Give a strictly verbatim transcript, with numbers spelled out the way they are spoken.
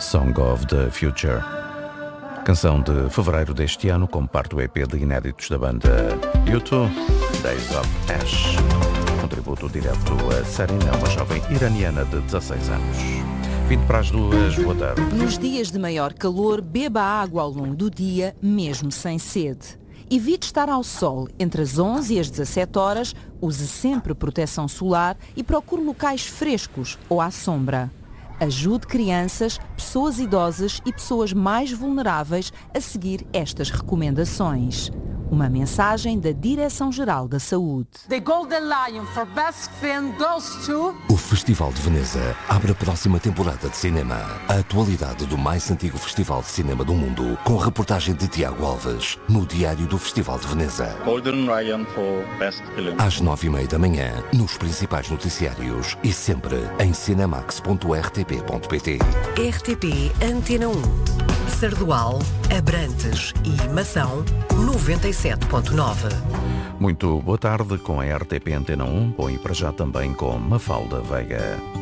Song of the Future. Canção de fevereiro deste ano, como parte do E P de inéditos da banda U dois, Days of Ash. Contributo direto a Sarina, uma jovem iraniana de dezasseis anos. vinte para as duas, boa tarde. Nos dias de maior calor, beba água ao longo do dia, mesmo sem sede. Evite estar ao sol entre as onze e as dezassete horas, use sempre proteção solar e procure locais frescos ou à sombra. Ajude crianças, pessoas idosas e pessoas mais vulneráveis a seguir estas recomendações. Uma mensagem da Direção-Geral da Saúde. The Golden Lion for Best Film goes to... O Festival de Veneza abre a próxima temporada de cinema. A atualidade do mais antigo festival de cinema do mundo, com reportagem de Tiago Alves, no Diário do Festival de Veneza. Golden Lion for Best Film. Às nove e meia da manhã, nos principais noticiários e sempre em cinemax ponto r t p ponto p t. R T P Antena um. Sardual, Abrantes e Mação, noventa e sete ponto nove. Muito boa tarde com a R T P Antena um, bom e para já também com Mafalda Veiga.